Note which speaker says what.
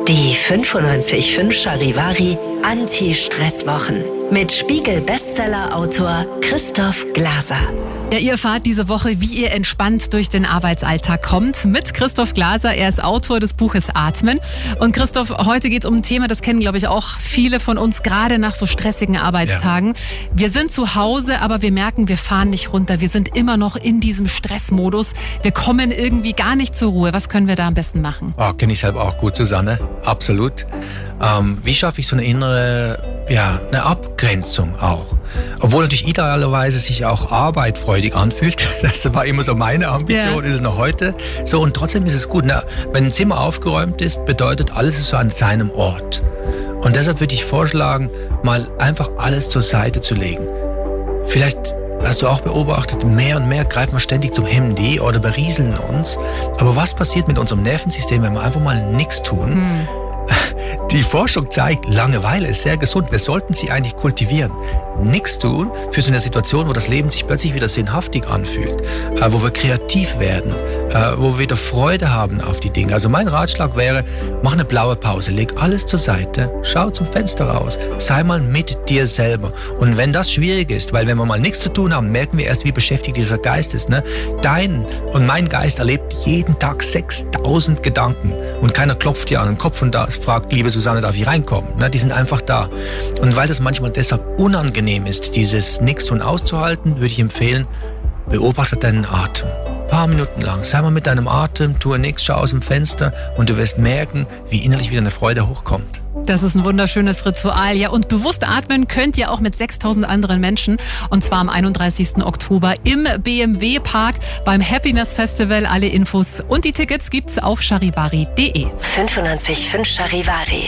Speaker 1: Die 95.5 Charivari Anti-Stress-Wochen mit Spiegel-Bestseller-Autor Christoph Glaser.
Speaker 2: Ja, ihr erfahrt diese Woche, wie ihr entspannt durch den Arbeitsalltag kommt mit Christoph Glaser. Er ist Autor des Buches Atmen. Und Christoph, heute geht es um ein Thema, das kennen, glaube ich, auch viele von uns, gerade nach so stressigen Arbeitstagen. Ja. Wir sind zu Hause, aber wir merken, wir fahren nicht runter. Wir sind immer noch in diesem Stressmodus. Wir kommen irgendwie gar nicht zur Ruhe. Was können wir da am besten machen?
Speaker 3: Oh, kenne ich selber auch gut, Susanne. Absolut. Wie schaffe ich so eine innere, eine Abgrenzung auch? Obwohl natürlich idealerweise sich auch Arbeit freudig anfühlt. Das war immer so meine Ambition, ist es noch heute. So, und trotzdem ist es gut. Wenn ein Zimmer aufgeräumt ist, bedeutet, alles ist so an seinem Ort. Und deshalb würde ich vorschlagen, mal einfach alles zur Seite zu legen. Vielleicht hast du auch beobachtet, mehr und mehr greifen wir ständig zum Handy oder berieseln uns. Aber was passiert mit unserem Nervensystem, wenn wir einfach mal nichts tun? Die Forschung zeigt, Langeweile ist sehr gesund. Wir sollten sie eigentlich kultivieren. Nichts tun für so eine Situation, wo das Leben sich plötzlich wieder sinnhaftig anfühlt, wo wir kreativ werden, wo wir wieder Freude haben auf die Dinge. Also mein Ratschlag wäre, mach eine blaue Pause, leg alles zur Seite, schau zum Fenster raus, sei mal mit dir selber. Und wenn das schwierig ist, weil wenn wir mal nichts zu tun haben, merken wir erst, wie beschäftigt dieser Geist ist. Dein und mein Geist erlebt jeden Tag 6000 Gedanken und keiner klopft dir an den Kopf und fragt, liebe Susanne, darf ich reinkommen? Die sind einfach da. Und weil das manchmal deshalb unangenehm ist, dieses Nichtstun auszuhalten, würde ich empfehlen, beobachte deinen Atem. Ein paar Minuten lang. Sei mal mit deinem Atem, tue nichts, schau aus dem Fenster und du wirst merken, wie innerlich wieder eine Freude hochkommt.
Speaker 2: Das ist ein wunderschönes Ritual. Ja, und bewusst atmen könnt ihr auch mit 6000 anderen Menschen. Und zwar am 31. Oktober im BMW Park beim Happiness Festival. Alle Infos und die Tickets gibt's auf charivari.de.
Speaker 1: 95.5 Charivari.